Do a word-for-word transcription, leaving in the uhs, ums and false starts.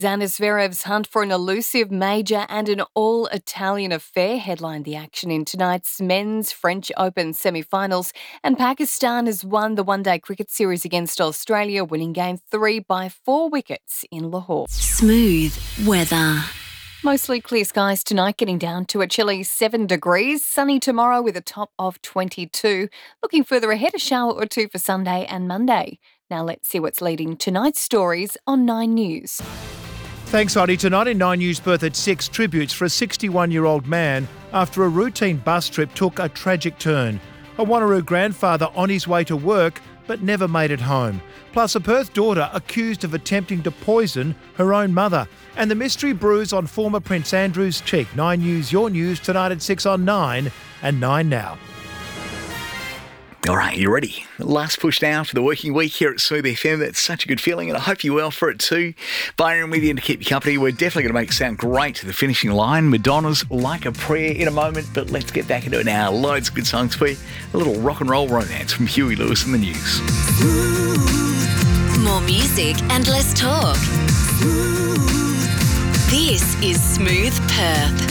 Xander Zverev's hunt for an elusive major and an all-Italian affair headlined the action in tonight's men's French Open semi-finals, and Pakistan has won the one-day cricket series against Australia, winning game three by four wickets in Lahore. Smooth weather. Mostly clear skies tonight, getting down to a chilly seven degrees. Sunny tomorrow with a top of twenty-two. Looking further ahead, a shower or two for Sunday and Monday. Now let's see what's leading tonight's stories on Nine News. Thanks, Audie. Tonight in Nine News Birth at six, tributes for a sixty-one-year-old man after a routine bus trip took a tragic turn. A Wanneroo grandfather on his way to work but never made it home. Plus a Perth daughter accused of attempting to poison her own mother. And the mystery bruise on former Prince Andrew's cheek. Nine News, your news tonight at six on Nine and Nine Now. All right, you ready? Last push now for the working week here at Smooth F M. That's such a good feeling, and I hope you're well for it too. Byron with you to keep you company. We're definitely going to make it sound great to the finishing line. Madonna's Like a Prayer in a moment, but let's get back into it now. Loads of good songs for you. A little rock and roll romance from Huey Lewis and the News. More music and less talk. This is Smooth Perth.